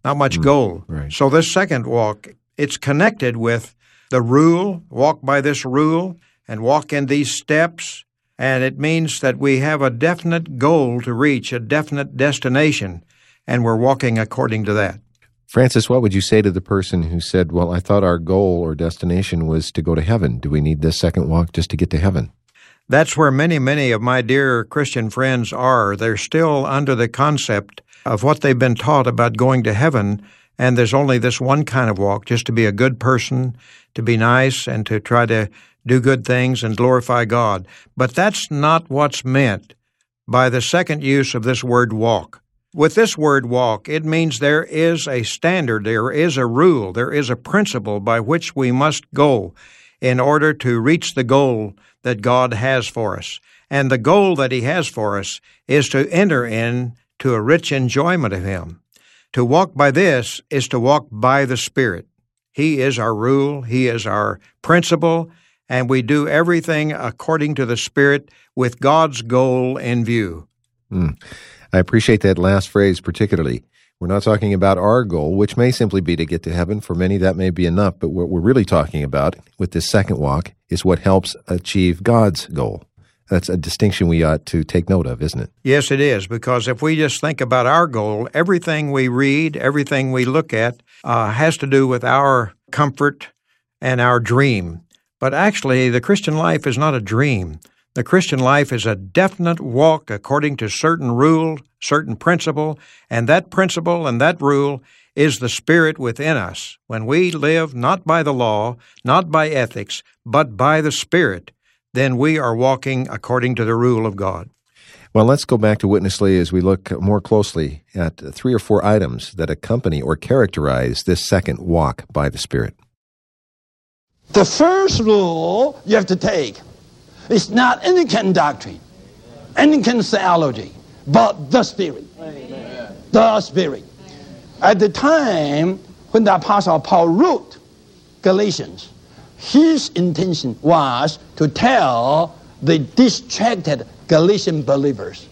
not much goal. Right. So this second walk, it's connected with the rule, walk by this rule, and walk in these steps, and it means that we have a definite goal to reach, a definite destination, and we're walking according to that. Francis, what would you say to the person who said, well, I thought our goal or destination was to go to heaven. Do we need this second walk just to get to heaven? That's where many of my dear Christian friends are. They're still under the concept of what they've been taught about going to heaven, and there's only this one kind of walk, just to be a good person, to be nice, and to try to do good things and glorify God. But that's not what's meant by the second use of this word walk. With this word walk, it means there is a standard, there is a rule, there is a principle by which we must go in order to reach the goal that God has for us. And the goal that He has for us is to enter into a rich enjoyment of Him. To walk by this is to walk by the Spirit. He is our rule, He is our principle, and we do everything according to the Spirit with God's goal in view. I appreciate that last phrase particularly. We're not talking about our goal, which may simply be to get to heaven. For many, that may be enough. But what we're really talking about with this second walk is what helps achieve God's goal. That's a distinction we ought to take note of, isn't it? Yes, it is, because if we just think about our goal, everything we read, everything we look at has to do with our comfort and our dream. But actually, the Christian life is not a dream. The Christian life is a definite walk according to certain rule, certain principle, and that principle and that rule is the Spirit within us. When we live not by the law, not by ethics, but by the Spirit, then we are walking according to the rule of God. Well, let's go back to Witness Lee as we look more closely at 3 or 4 items that accompany or characterize this second walk by the Spirit. The first rule you have to take is not Anglican doctrine, Anglican theology, but the Spirit. Amen. The Spirit. At the time when the Apostle Paul wrote Galatians, his intention was to tell the distracted Galatian believers